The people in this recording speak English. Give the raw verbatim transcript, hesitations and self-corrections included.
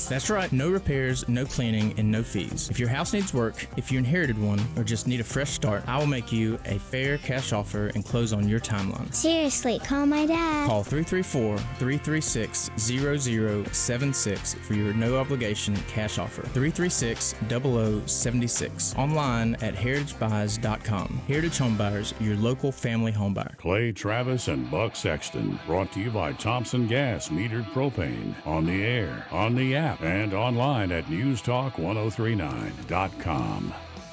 That's right. No repairs, no cleaning, and no fees. If your house needs work, if you inherited one, or just need a fresh start, I will make you a fair cash offer and close on your timeline. Seriously, call my dad. Call three three four, three three six, zero zero seven six for your no-obligation cash offer. three three six, zero zero seven six. Online at heritage buys dot com. Heritage Homebuyers, your local family homebuyer. Clay Travis and Buck Sexton, brought to you by Thompson Gas Metered Propane. On the air, on the app, and online at news talk ten thirty-nine dot com.